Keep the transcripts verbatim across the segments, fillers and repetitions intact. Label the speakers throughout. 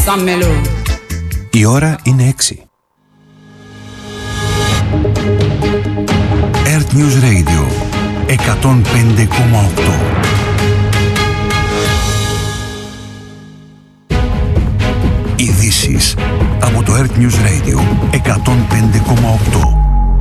Speaker 1: Some mellow.
Speaker 2: Η ώρα είναι έξι. Earth News Radio εκατόν πέντε κόμμα οκτώ. Ειδήσεις από το Earth News Radio εκατόν πέντε κόμμα οκτώ.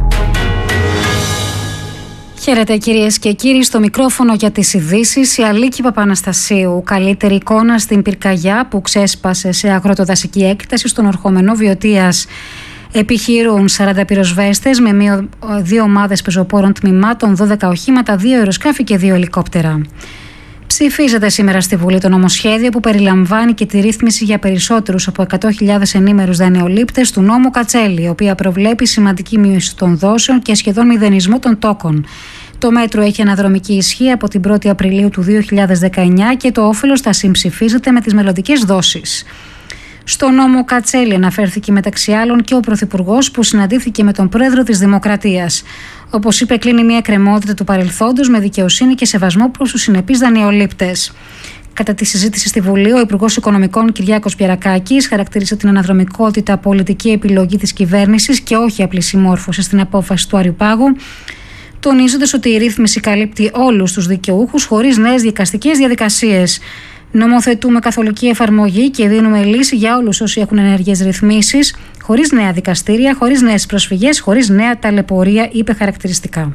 Speaker 3: Χαίρετε κυρίες και κύριοι, στο μικρόφωνο για τις ειδήσεις η Αλίκη Παπαναστασίου. Καλύτερη εικόνα στην πυρκαγιά που ξέσπασε σε αγροτοδασική έκταση στον ορχόμενο Βιωτίας. Επιχειρούν σαράντα πυροσβέστες με δύο ομάδες πεζοπόρων τμήματων, δώδεκα οχήματα, δύο αεροσκάφη και δύο ελικόπτερα. Ψηφίζεται σήμερα στη Βουλή το νομοσχέδιο που περιλαμβάνει και τη ρύθμιση για περισσότερους από εκατό χιλιάδες ενήμερους δανειολήπτες του νόμου Κατσέλη, η οποία προβλέπει σημαντική μείωση των δόσεων και σχεδόν μηδενισμό των τόκων. Το μέτρο έχει αναδρομική ισχύ από την πρώτη Απριλίου του δύο χιλιάδες δεκαεννιά και το όφελος θα συμψηφίζεται με τις μελλοντικές δόσεις. Στο νόμο Κατσέλη αναφέρθηκε μεταξύ άλλων και ο Πρωθυπουργός που συναντήθηκε με τον Πρόεδρο της Δημοκρατίας. Όπως είπε, κλείνει μια εκκρεμότητα του παρελθόντος με δικαιοσύνη και σεβασμό προς τους συνεπείς δανειολήπτες. Κατά τη συζήτηση στη Βουλή, ο Υπουργός Οικονομικών Κυριάκος Πιερακάκης χαρακτήρισε την αναδρομικότητα πολιτική επιλογή της κυβέρνησης και όχι απλή συμμόρφωση στην απόφαση του Αριουπάγου, τονίζοντας ότι η ρύθμιση καλύπτει όλους τους δικαιούχους χωρίς νέες δικαστικές διαδικασίες. Νομοθετούμε καθολική εφαρμογή και δίνουμε λύση για όλους όσοι έχουν ενεργές ρυθμίσεις, χωρίς νέα δικαστήρια, χωρίς νέες προσφυγές, χωρίς νέα ταλαιπωρία, είπε χαρακτηριστικά.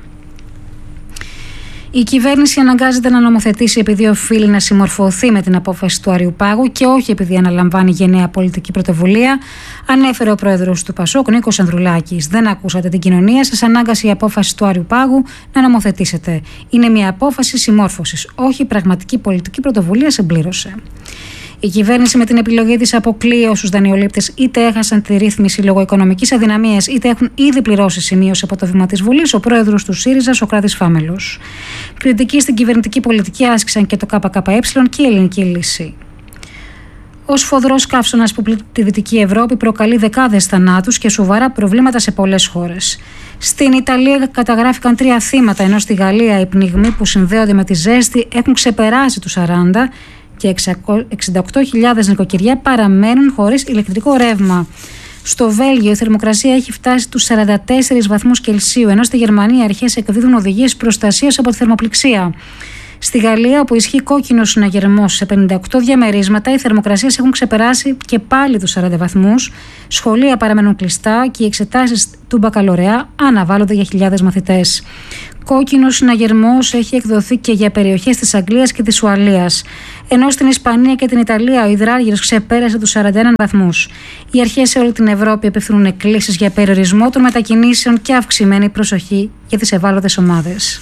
Speaker 3: Η κυβέρνηση αναγκάζεται να νομοθετήσει επειδή οφείλει να συμμορφωθεί με την απόφαση του Αριουπάγου και όχι επειδή αναλαμβάνει γενναία πολιτική πρωτοβουλία, ανέφερε ο πρόεδρος του Πασόκ, Νίκος Ανδρουλάκης. Δεν ακούσατε την κοινωνία, σας ανάγκασε η απόφαση του Αριουπάγου να νομοθετήσετε. Είναι μια απόφαση συμμόρφωσης, όχι πραγματική πολιτική πρωτοβουλία, συμπλήρωσε. Η κυβέρνηση με την επιλογή της αποκλείει όσους δανειολήπτες είτε έχασαν τη ρύθμιση λόγω οικονομικής αδυναμίας είτε έχουν ήδη πληρώσει σημείωση από το βήμα της Βουλής, ο πρόεδρος του ΣΥΡΙΖΑ, Σωκράτης Φάμελος. Κριτική στην κυβερνητική πολιτική άσκησαν και το ΚΚΕ και η Ελληνική Λύση. Ο σφοδρός καύσωνας που πλήττει τη Δυτική Ευρώπη προκαλεί δεκάδες θανάτους και σοβαρά προβλήματα σε πολλές χώρες. Στην Ιταλία καταγράφηκαν τρία θύματα, ενώ στη Γαλλία οι πνιγμοί που συνδέονται με τη ζέστη έχουν ξεπεράσει τους σαράντα. Και εξήντα οκτώ χιλιάδες νοικοκυριά παραμένουν χωρίς ηλεκτρικό ρεύμα. Στο Βέλγιο η θερμοκρασία έχει φτάσει τους σαράντα τέσσερις βαθμούς Κελσίου, ενώ στη Γερμανία οι αρχές εκδίδουν οδηγίες προστασίας από τη θερμοπληξία. Στη Γαλλία, όπου ισχύει κόκκινος συναγερμός σε πενήντα οκτώ διαμερίσματα, οι θερμοκρασίες έχουν ξεπεράσει και πάλι τους σαράντα βαθμούς. Σχολεία παραμένουν κλειστά και οι εξετάσεις του μπακαλωρεά αναβάλλονται για χιλιάδες μαθητές. Κόκκινος συναγερμός έχει εκδοθεί και για περιοχές της Αγγλίας και της Ουαλίας. Ενώ στην Ισπανία και την Ιταλία ο υδράργυρος ξεπέρασε τους σαράντα ένα βαθμούς. Οι αρχές σε όλη την Ευρώπη απευθύνουν εκκλήσεις για περιορισμό των μετακινήσεων και αυξημένη προσοχή για τις ευάλωτες ομάδες.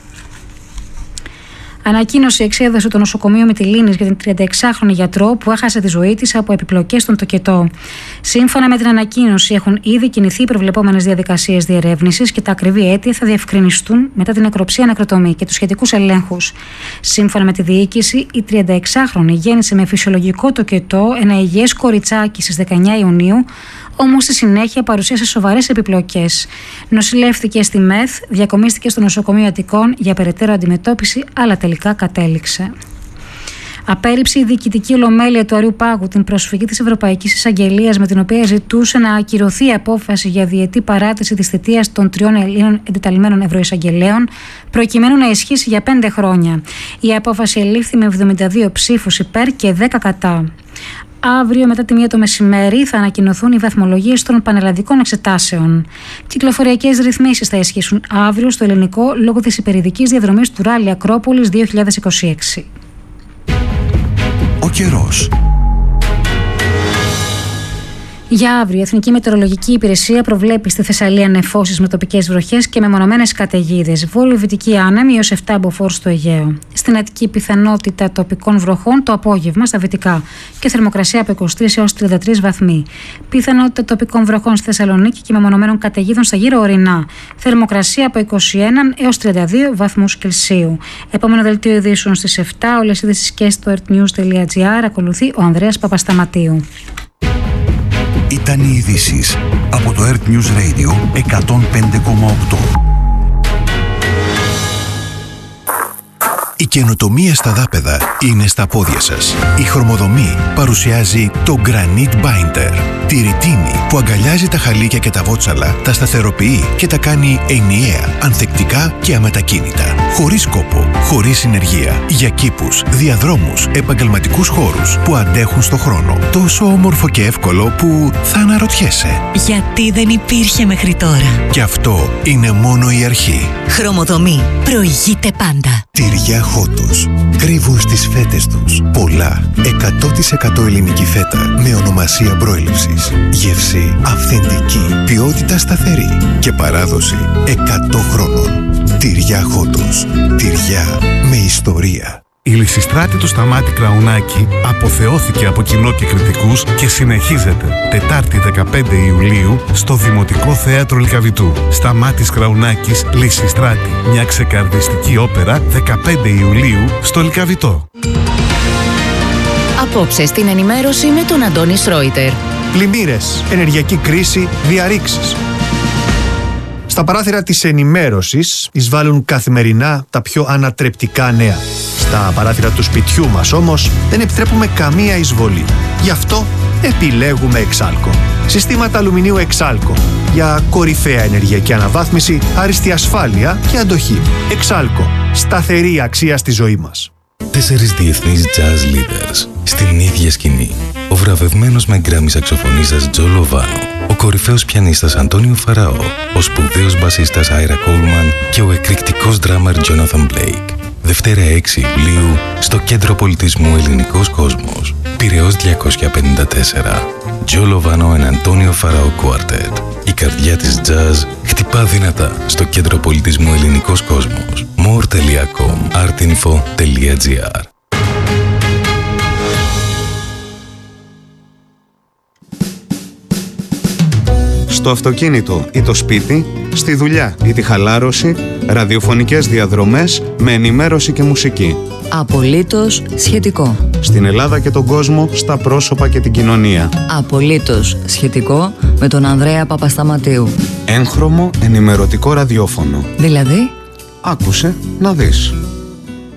Speaker 3: Ανακοίνωση εξέδωσε το νοσοκομείο Μυτιλήνης για την τριανταεξάχρονη γιατρό που έχασε τη ζωή της από επιπλοκές στον τοκετό. Σύμφωνα με την ανακοίνωση, έχουν ήδη κινηθεί οι προβλεπόμενες διαδικασίες διερεύνησης και τα ακριβή αίτια θα διευκρινιστούν μετά την νεκροψία νεκροτομή και τους σχετικούς ελέγχους. Σύμφωνα με τη διοίκηση, η τριανταεξάχρονη γέννησε με φυσιολογικό τοκετό ένα υγιές κοριτσάκι στις δεκαεννιά Ιουνίου. Όμως στη συνέχεια παρουσίασε σοβαρές επιπλοκές. Νοσηλεύτηκε στη ΜΕΘ, διακομίστηκε στο νοσοκομείο Αττικών για περαιτέρω αντιμετώπιση, αλλά τελικά κατέληξε. Απέρριψε η διοικητική ολομέλεια του Αριουπάγου την προσφυγή της Ευρωπαϊκής Εισαγγελίας με την οποία ζητούσε να ακυρωθεί η απόφαση για διετή παράτηση της θητείας των τριών Ελλήνων εντεταλμένων ευρωεισαγγελέων, προκειμένου να ισχύσει για πέντε χρόνια. Η απόφαση ελήφθη με εβδομήντα δύο ψήφους υπέρ και δέκα κατά. Αύριο μετά τη μία το μεσημέρι θα ανακοινωθούν οι βαθμολογίες των πανελλαδικών εξετάσεων. Κυκλοφοριακές ρυθμίσεις θα ισχύσουν αύριο στο ελληνικό λόγω της υπερηδικής διαδρομής του Ράλι Ακρόπολης δύο χιλιάδες είκοσι έξι.
Speaker 2: Ο καιρός.
Speaker 3: Για αύριο, η Εθνική Μετεωρολογική Υπηρεσία προβλέπει στη Θεσσαλία νεφώσεις με τοπικές βροχές και μεμονωμένες καταιγίδες. Βορειοδυτική άνεμη έως επτά μποφόρ στο Αιγαίο. Στην Αττική, πιθανότητα τοπικών βροχών το απόγευμα στα δυτικά και θερμοκρασία από είκοσι τρεις έως τριάντα τρεις βαθμοί. Πιθανότητα τοπικών βροχών στη Θεσσαλονίκη και μεμονωμένων καταιγίδων στα γύρω ορεινά. Θερμοκρασία από είκοσι ένα έως τριάντα δύο βαθμούς Κελσίου. Επόμενο δελτίο ειδήσεων στις επτά. Όλες οι ειδήσεις και στο earthnews.gr. Ακολουθεί ο Ανδρέας Παπασταματίου.
Speaker 2: Ήταν οι ειδήσεις από το Earth News Radio εκατόν πέντε κόμμα οκτώ. Η καινοτομία στα δάπεδα είναι στα πόδια σας. Η Χρωμοδομή παρουσιάζει το Granite Binder. Τη ρητίνη που αγκαλιάζει τα χαλίκια και τα βότσαλα, τα σταθεροποιεί και τα κάνει ενιαία, ανθεκτικά και αμετακίνητα. Χωρίς κόπο, χωρίς συνεργεία. Για κήπους, διαδρόμους, επαγγελματικούς χώρους που αντέχουν στο χρόνο. Τόσο όμορφο και εύκολο που θα αναρωτιέσαι.
Speaker 1: Γιατί δεν υπήρχε μέχρι τώρα.
Speaker 2: Και αυτό είναι μόνο η αρχή.
Speaker 1: Χρωμοδομή. Προηγείται πάντα.
Speaker 2: Τυριά Χότος. Κρύβουν στις φέτες τους πολλά. εκατό τοις εκατό ελληνική φέτα με ονομασία προέλευσης. Γεύση αυθεντική. Ποιότητα σταθερή. Και παράδοση εκατό χρόνων. Τυριά Χότος. Τυριά με ιστορία.
Speaker 4: Η Λυσιστράτη του Σταμάτη Κραουνάκη αποθεώθηκε από κοινό και κριτικούς και συνεχίζεται Τετάρτη δεκαπέντε Ιουλίου στο Δημοτικό Θέατρο Λυκαβητού. Σταμάτης Κραουνάκης, Λυσιστράτη, μια ξεκαρδιστική όπερα δεκαπέντε Ιουλίου στο Λυκαβητό.
Speaker 5: Απόψε στην ενημέρωση με τον Αντώνη Σρόιτερ.
Speaker 6: Πλημμύρες, ενεργειακή κρίση, διαρρήξεις. Στα παράθυρα της ενημέρωσης εισβάλλουν καθημερινά τα πιο ανατρεπτικά νέα. Στα παράθυρα του σπιτιού μας όμως δεν επιτρέπουμε καμία εισβολή. Γι' αυτό επιλέγουμε Εξάλκο. Συστήματα αλουμινίου Εξάλκο για κορυφαία ενεργειακή αναβάθμιση, άριστη ασφάλεια και αντοχή. Εξάλκο. Σταθερή αξία στη ζωή μας.
Speaker 7: Τέσσερις διεθνείς jazz leaders στην ίδια σκηνή. Ο βραβευμένος με γκράμι σαξοφωνίστας Τζο Λοβάνο, ο κορυφαίος πιανίστας Αντώνιο Φαραώ, ο σπουδαίος μπασίστας Άιρα Κόλμαν και ο εκρηκτικός ντράμερ Τζόναθαν Μπλέικ. Δευτέρα έξι Ιουλίου στο Κέντρο Πολιτισμού Ελληνικός Κόσμος. Πειραιώς διακόσια πενήντα τέσσερα. Τζο Λοβάνο and Αντώνιο Φαραώ Quartet. Η καρδιά της jazz χτυπά δυνατά στο Κέντρο Πολιτισμού Ελληνικός Κόσμος. more τελεία com artinfo τελεία gr.
Speaker 8: Στο αυτοκίνητο ή το σπίτι, στη δουλειά ή τη χαλάρωση, ραδιοφωνικές διαδρομές με ενημέρωση και μουσική.
Speaker 5: Απολύτως σχετικό.
Speaker 8: Στην Ελλάδα και τον κόσμο, στα πρόσωπα και την κοινωνία.
Speaker 5: Απολύτως σχετικό με τον Ανδρέα Παπασταματίου.
Speaker 8: Έγχρωμο ενημερωτικό ραδιόφωνο.
Speaker 5: Δηλαδή?
Speaker 8: Άκουσε να δεις.